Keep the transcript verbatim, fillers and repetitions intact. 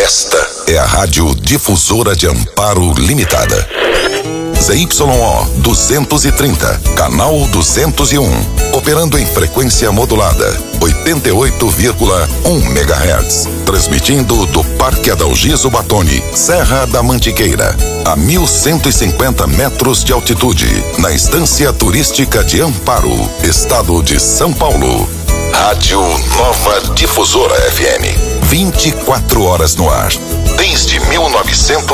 Esta é a Rádio Difusora de Amparo Limitada. Z Y O duzentos e trinta, canal duzentos e um, operando em frequência modulada, oitenta e oito vírgula um megahertz, transmitindo do Parque Adalgiso Batoni, Serra da Mantiqueira, a mil cento e cinquenta metros de altitude, na Estância Turística de Amparo, Estado de São Paulo. Rádio Nova Difusora F M, vinte e quatro horas no ar, desde mil e novecentos